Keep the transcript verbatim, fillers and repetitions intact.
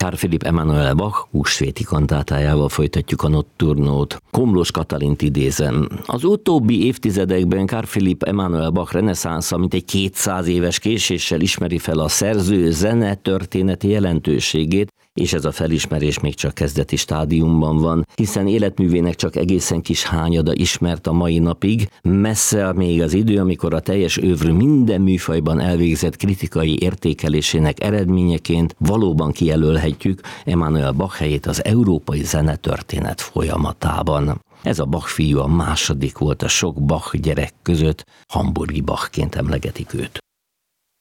Carl Philipp Emanuel Bach húsvéti kantátájával folytatjuk a Notturnót. Komlós Katalint idézem. Az utóbbi évtizedekben Carl Philipp Emanuel Bach reneszánsza mintegy kétszáz éves késéssel ismeri fel a szerző zene történeti jelentőségét, és ez a felismerés még csak kezdeti stádiumban van, hiszen életművének csak egészen kis hányada ismert a mai napig, messze még az idő, amikor a teljes övr minden műfajban elvégzett kritikai értékelésének eredményeként valóban kijelölhetjük Emanuel Bach helyét az európai zenetörténet folyamatában. Ez a Bach fiú a második volt a sok Bach gyerek között, hamburgi Bachként emlegetik őt.